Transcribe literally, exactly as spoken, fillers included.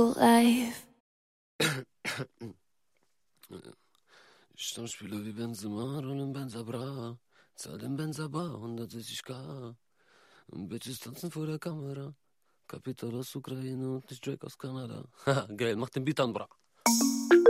Life. Stammspieler wie Benzema und im Benzabra. Zahl den Benzabar, hundertsechzig K. Bitches tanzen vor der Kamera. Kapital aus Ukraine und nicht Drake aus Kanada. Haha, geil, mach den Beat an, bra.